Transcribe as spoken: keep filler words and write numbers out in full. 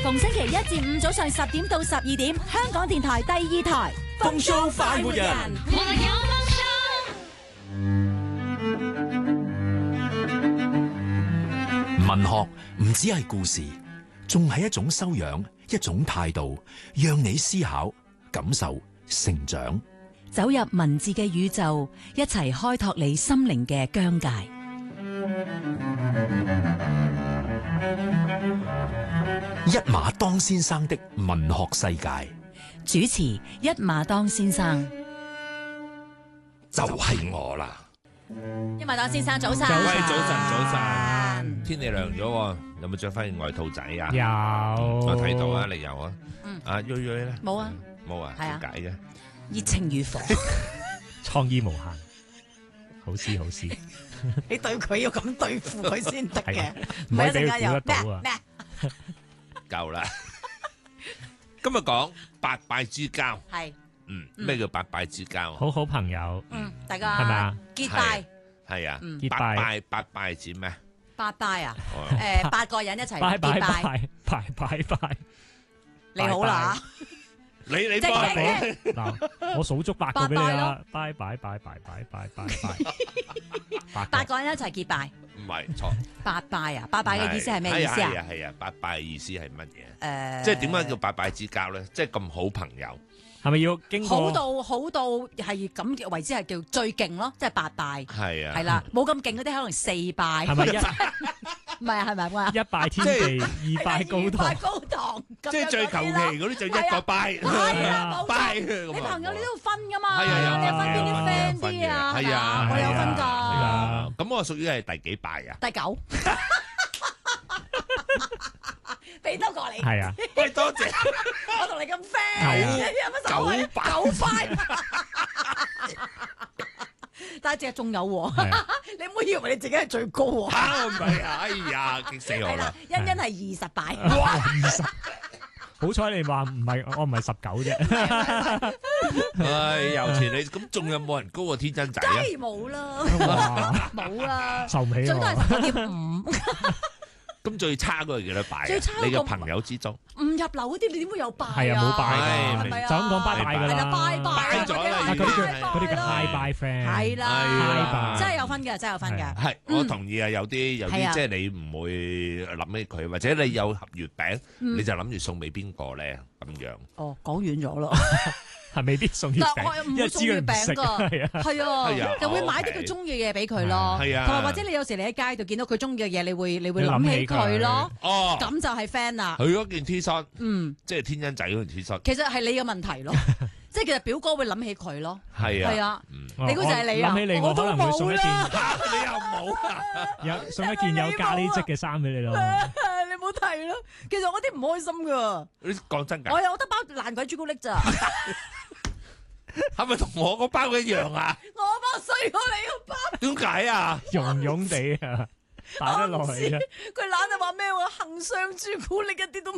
逢星期一至五早上十點到十二點，香港電台第二台風騷快活人， 我有文學唔只係故事，仲係一種修養，一種態度，讓你思考、感受、成長。 走入文字嘅宇宙，一齊開拓你心靈嘅疆界。 一馬當先生的文學世界， 主持一馬當先生， 就係我啦。 一馬當先生早晨， 喂，早晨，早晨，天氣涼咗喎，有冇着翻件外套仔啊？ 有， 我睇到啊，你有啊？ 嗯， 阿瑞瑞咧？ 冇啊， 冇啊， 係啊， 點解嘅？ 熱情如火， 創意無限，好事好事。 你對佢要咁對付佢先得嘅， 唔可以俾佢估得到啊！ 咩？ 夠啦！今日講八拜之交， 係， 嗯，咩叫八拜之交？ 好好朋友， 嗯，大家係咪啊？ 結拜， 係啊， 嗯八結拜拜八拜指咩？ 八拜啊， 哦誒，八個人一齊拜拜結拜， 拜拜拜拜， 你好啦， 你你正幫經我嗱，我數足八個俾你拜拜啦，拜拜拜拜拜拜拜拜， 八個人一齊結拜， 唔係錯， 八拜啊，八拜嘅意思係咩意思係啊？ 啊係啊，八拜意思係乜嘢？ 誒， 即係點解叫八拜之交咧？即係咁好朋友。 係咪要經過？ 好到好到係咁嘅為之係叫最勁咯，即係八拜， 係啊， 係啦，冇咁勁嗰啲可能四拜， 係咪一唔係啊，係咪啊？ 一拜天地，二拜高二拜堂？ 高堂， 即係最求其嗰啲就一個拜， 係啊，冇拜錯。你朋友你都要分噶嘛？ 係啊係啊你分邊啲 friend 啲啊？ 係啊我有分係㗎。 啊，咁我屬於係第幾拜啊？ 第九，俾多過你。 係啊， 喂，多謝。 我同你咁 friend，有乜所謂？ 九拜九拜。但係隻仲有喎， 係啊你唔好以為你自己係最高喎。 啊，唔係啊，哎呀，激死我啦係啦！，欣欣係二十拜。 哇二十，好彩你話唔係，我唔係十九啫。 唉，有錢你咁，仲有冇人高過天真仔啊？ 梗係冇啦， 哇， 冇啦， 受唔起最多係喎！ 十九點五。 咁最差嗰個幾多拜啊？ 最差嗰個你嘅朋友之中， 唔入流嗰啲，你點會有拜啊？ 係啊冇拜㗎係咪啊？ 就咁講拜拜㗎啦係啦，拜拜拜咗啦啊已經嗰啲係叫嗰啲叫 high bye friend。 係啦， 係啊真係有分嘅，真係有分嘅。 係我同意啊！有啲有係啊啲即係你唔會諗起佢，或者你有盒月餅， 嗯你就諗住送俾邊個咧咁樣。 哦，講完咗咯。 係未必送月但我又餅，因為知唔會送月佢唔食餅㗎， 係啊。 係係啊啊，就會買啲 OK 佢中意嘅嘢俾佢咯。 係啊同埋或者你有時你喺街度見到佢中意嘅嘢，你會你會諗起你諗起佢佢咯。 哦， 咁就係 friend 啦。 佢嗰件 T 恤， 嗯， 即係天恩仔嗰件 T 恤， 其實係你嘅問題咯，即係其實表哥會諗起佢咯。 係啊， 係啊， 嗯， 你估就係你啊我諗起你，我可都能會送一件冇啦你又冇啊？ 有送一件有咖喱色嘅衫俾你咯。 你唔好提啦。其實我啲唔開心噶， 你講真㗎我，有得包爛鬼朱古力咋， 係咪同我嗰包一樣啊？ 我包衰過你個包。 點解啊？ 溶溶地啊，擺得落去啊！ 佢懶就話咩喎？恒上朱古力一啲都